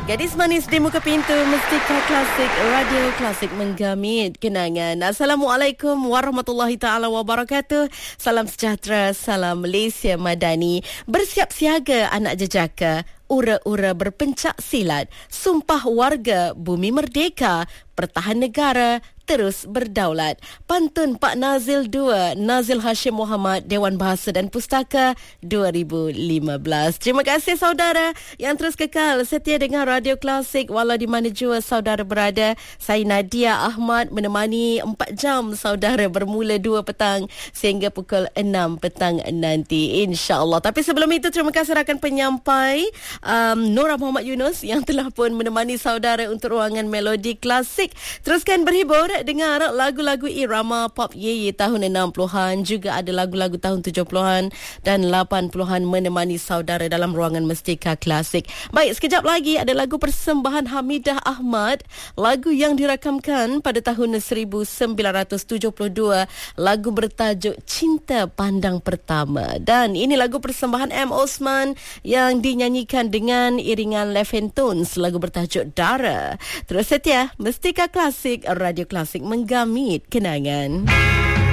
Gadis manis di muka pintu Mustika Klasik, Radio Klasik menggamit kenangan. Assalamualaikum warahmatullahi ta'ala wabarakatuh. Salam sejahtera, salam Malaysia Madani. Bersiap siaga anak jejaka, ura-ura berpencak silat, sumpah warga bumi merdeka, pertahan negara terus berdaulat. Pantun Pak Nazil II, Nazil Hashim Muhammad, Dewan Bahasa dan Pustaka 2015. Terima kasih saudara yang terus kekal setia dengan Radio Klasik walau di mana jua saudara berada. Saya Nadia Ahmad menemani 4 jam saudara bermula 2 petang sehingga pukul 6 petang nanti insya-Allah. Tapi sebelum itu terima kasih rakan penyampai Nora Muhammad Yunus yang telah pun menemani saudara untuk ruangan Melodi Klasik. Teruskan berhibur dengar lagu-lagu irama pop ye tahun 60-an, juga ada lagu-lagu tahun 70-an dan 80-an menemani saudara dalam ruangan Mustika Klasik. Baik, sekejap lagi ada lagu persembahan Hamidah Ahmad, lagu yang dirakamkan pada tahun 1972, lagu bertajuk Cinta Pandang Pertama. Dan ini lagu persembahan M. Osman yang dinyanyikan dengan iringan Leventones, lagu bertajuk Dara. Terus setia Mustika Klasik, Radio Klasik menggamit kenangan.